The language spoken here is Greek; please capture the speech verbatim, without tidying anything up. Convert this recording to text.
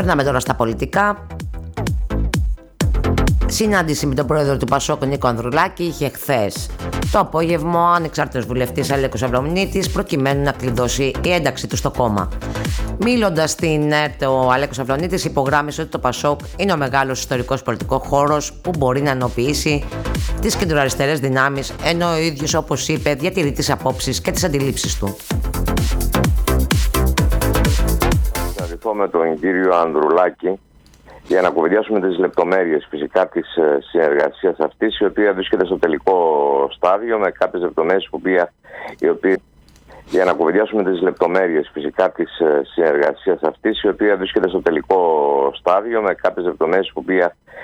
Περνάμε τώρα στα πολιτικά. Συνάντηση με τον πρόεδρο του Πασόκ, Νίκο Ανδρουλάκη, είχε χθες το απόγευμα ο ανεξάρτητος βουλευτής Αλέκος Αυλωνίτης, προκειμένου να κλειδώσει η ένταξη του στο κόμμα. Μιλώντας στην ΕΡΤ, ο Αλέκος Αυλωνίτης υπογράμμισε ότι το Πασόκ είναι ο μεγάλος ιστορικός πολιτικός χώρος που μπορεί να ενοποιήσει τις κεντροαριστερές δυνάμεις, ενώ ο ίδιος, όπως είπε, διατηρεί τις απόψεις και τις αντιλήψεις του. Θα ρηθώ με τον κύριο Ανδρουλάκη για να κουβεντιάσουμε τις λεπτομέρειες φυσικά της συνεργασίας αυτής, η οποία βρίσκεται στο τελικό στάδιο, με κάποιες λεπτομέρειες που οποία, οι οποίες, για να κουβεντιάσουμε τις λεπτομέρειες φυσικά της συνεργασίας αυτής, η οποία βρίσκεται στο τελικό στάδιο, με κάποιες λεπτομέρειες που οποία,